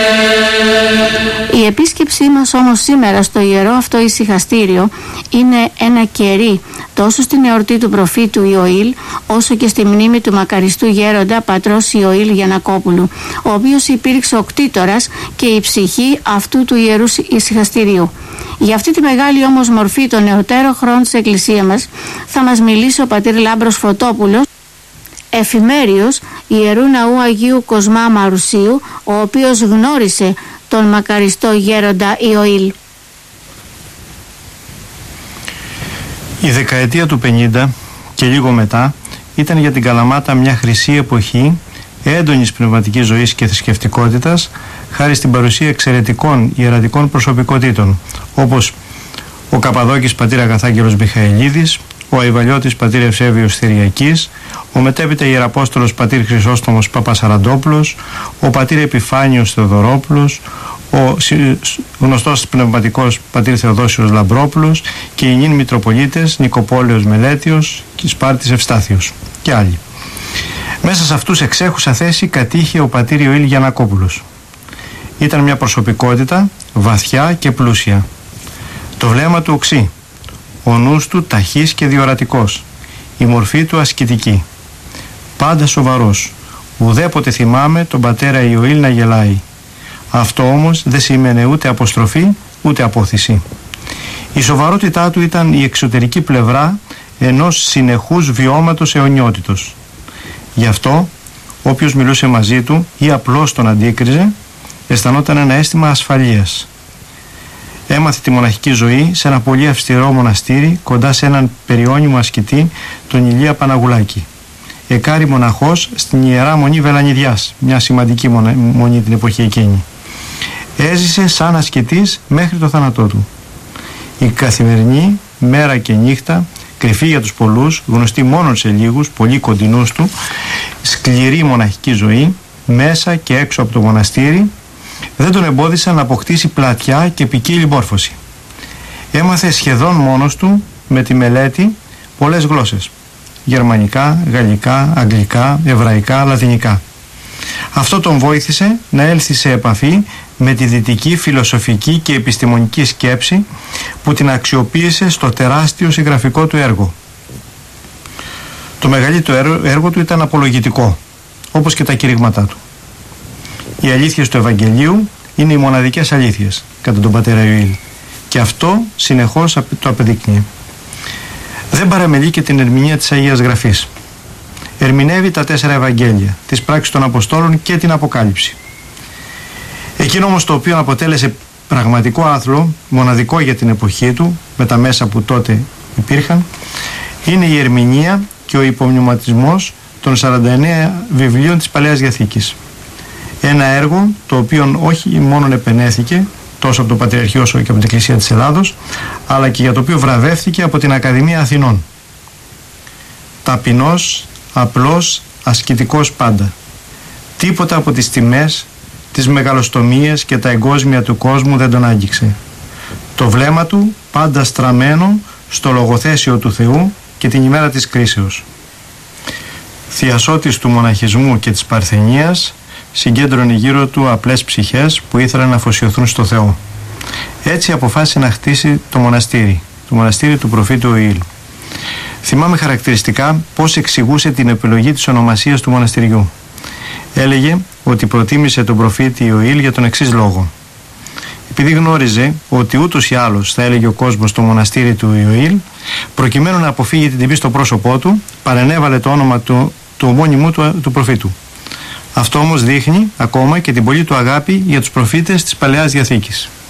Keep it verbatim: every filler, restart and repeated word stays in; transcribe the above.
Η επίσκεψή μας όμως σήμερα στο ιερό αυτό ησυχαστήριο είναι ένα κερί τόσο στην εορτή του προφήτου Ιωήλ όσο και στη μνήμη του μακαριστού γέροντα πατρός Ιωήλ Γιαννακόπουλου, ο οποίος υπήρξε ο κτήτορας και η ψυχή αυτού του ιερού ησυχαστηρίου. Για αυτή τη μεγάλη όμως μορφή των νεωτέρων χρόνων της Εκκλησίας μας θα μας μιλήσει ο πατήρ Λάμπρος Φωτόπουλος, εφημέριος Ιερού Ναού Αγίου Κοσμά Μαρουσίου, ο οποίος γνώρισε τον μακαριστό γέροντα Ιωήλ. Η δεκαετία του πενήντα και λίγο μετά ήταν για την Καλαμάτα μια χρυσή εποχή έντονης πνευματικής ζωής και θρησκευτικότητας, χάρη στην παρουσία εξαιρετικών ιερατικών προσωπικότητων όπως ο Καπαδόκης πατήρ Αγαθάγγελος Μιχαηλίδης, ο Αϊβαλιώτης πατήρ Ευσέβιος Θηριακής, ο μετέπειτα Ιεραπόστολος πατήρ Χρυσόστομος Παπασαραντόπουλος, ο πατήρ Επιφάνιος Θεοδωρόπουλος, ο γνωστός πνευματικός πατήρ Θεοδόσιος Λαμπρόπουλος και οι νυν Μητροπολίτες Νικοπόλεως Μελέτιος και Σπάρτης Ευστάθιος και άλλοι. Μέσα σε αυτούς εξέχουσα θέση κατήχε ο πατήρ Ιωήλ Γιαννακόπουλος. Ήταν μια προσωπικότητα βαθιά και πλούσια. Το βλέμμα του οξύ, ο νους του ταχύς και διορατικός, η μορφή του ασκητική. Πάντα σοβαρός, ουδέποτε θυμάμαι τον πατέρα Ιωήλ να γελάει. Αυτό όμως δεν σήμαινε ούτε αποστροφή ούτε απόθυση. Η σοβαρότητά του ήταν η εξωτερική πλευρά ενός συνεχούς βιώματος αιωνιότητος. Γι' αυτό όποιος μιλούσε μαζί του ή απλώς τον αντίκριζε αισθανόταν ένα αίσθημα ασφαλείας. Έμαθε τη μοναχική ζωή σε ένα πολύ αυστηρό μοναστήρι κοντά σε έναν περιώνυμο ασκητή, τον Ηλία Παναγουλάκη. Εκάρη μοναχός στην Ιερά Μονή Βελανιδιάς, μια σημαντική μονή την εποχή εκείνη. Έζησε σαν ασκητής μέχρι το θάνατό του. Η καθημερινή, μέρα και νύχτα, κρυφή για τους πολλούς, γνωστή μόνο σε λίγους, πολύ κοντινούς του, σκληρή μοναχική ζωή, μέσα και έξω από το μοναστήρι, δεν τον εμπόδισαν να αποκτήσει πλατιά και ποικίλη μόρφωση. Έμαθε σχεδόν μόνος του με τη μελέτη πολλές γλώσσες. Γερμανικά, γαλλικά, αγγλικά, εβραϊκά, λατινικά. Αυτό τον βοήθησε να έλθει σε επαφή με τη δυτική φιλοσοφική και επιστημονική σκέψη που την αξιοποίησε στο τεράστιο συγγραφικό του έργο. Το μεγαλύτερο έργο του ήταν απολογητικό, όπως και τα κηρύγματά του. Οι αλήθειες του Ευαγγελίου είναι οι μοναδικές αλήθειες, κατά τον πατέρα Ιωήλ, και αυτό συνεχώς το απεδεικνύει. Δεν παραμελεί και την ερμηνεία της Αγίας Γραφής. Ερμηνεύει τα τέσσερα Ευαγγέλια, τις πράξεις των Αποστόλων και την Αποκάλυψη. Εκείνο όμως το οποίο αποτέλεσε πραγματικό άθλο, μοναδικό για την εποχή του, με τα μέσα που τότε υπήρχαν, είναι η ερμηνεία και ο υπομνηματισμός των σαράντα εννέα βιβλίων της Παλαιάς Διαθήκης. Ένα έργο το οποίο όχι μόνο επενέθηκε τόσο από το Πατριαρχείο όσο και από την Εκκλησία της Ελλάδος, αλλά και για το οποίο βραβεύτηκε από την Ακαδημία Αθηνών. Ταπεινός, απλός, ασκητικός πάντα. Τίποτα από τις τιμές, τις μεγαλοστομίες και τα εγκόσμια του κόσμου δεν τον άγγιξε. Το βλέμμα του πάντα στραμμένο στο λογοθέσιο του Θεού και την ημέρα της κρίσεως. Θειασότης του μοναχισμού και της παρθενίας, συγκέντρωνε γύρω του απλές ψυχές που ήθελαν να αφοσιωθούν στο Θεό. Έτσι αποφάσισε να χτίσει το μοναστήρι, το μοναστήρι του προφήτου Ιωήλ. Θυμάμαι χαρακτηριστικά πώς εξηγούσε την επιλογή της ονομασίας του μοναστηριού. Έλεγε ότι προτίμησε τον προφήτη Ιωήλ για τον εξής λόγο. Επειδή γνώριζε ότι ούτως ή άλλως θα έλεγε ο κόσμος το μοναστήρι του Ιωήλ, προκειμένου να αποφύγει την τιμή στο πρόσωπό του, παρενέβαλε το όνομα του, του ομώνυμου του, του προφήτου. Αυτό όμως δείχνει ακόμα και την πολύ του αγάπη για τους προφήτες της Παλαιάς Διαθήκης.